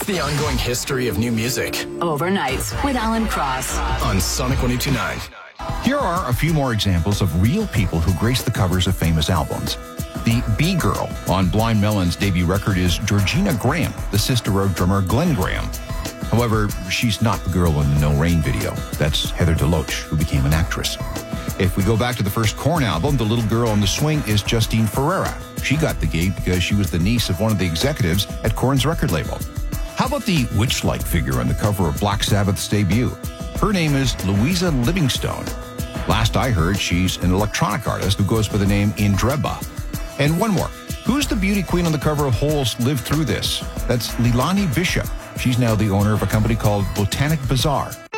the ongoing history of new music. Overnights with Alan Cross on Sonic 102.9. Here are a few more examples of real people who grace the covers of famous albums. The B-Girl on Blind Melon's debut record is Georgina Graham, the sister of drummer Glenn Graham. However, she's not the girl in the No Rain video. That's Heather DeLoach, who became an actress. If we go back to the first Korn album, the little girl on the swing is Justine Ferreira. She got the gig because she was the niece of one of the executives at Korn's record label. How about the witch-like figure on the cover of Black Sabbath's debut? Her name is Louisa Livingstone. Last I heard, she's an electronic artist who goes by the name Indreba. And one more. Who's the beauty queen on the cover of Hole's Live Through This? That's Leilani Bishop. She's now the owner of a company called Botanic Bazaar.